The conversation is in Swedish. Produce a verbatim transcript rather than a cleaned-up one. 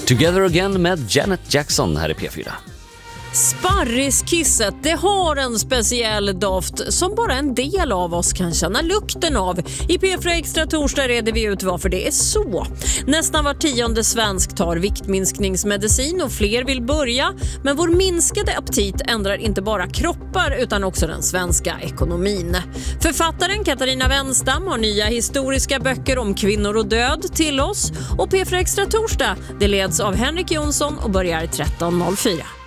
Together Again med Janet Jackson här i P fyra. Sparriskisset, det har en speciell doft som bara en del av oss kan känna lukten av. I P fyra Extra torsdag reder vi ut varför det är så. Nästan var tionde svensk tar viktminskningsmedicin och fler vill börja. Men vår minskade aptit ändrar inte bara kroppar utan också den svenska ekonomin. Författaren Katarina Wenstam har nya historiska böcker om kvinnor och död till oss. Och P fyra Extra torsdag, det leds av Henrik Jonsson och börjar tretton noll fyra.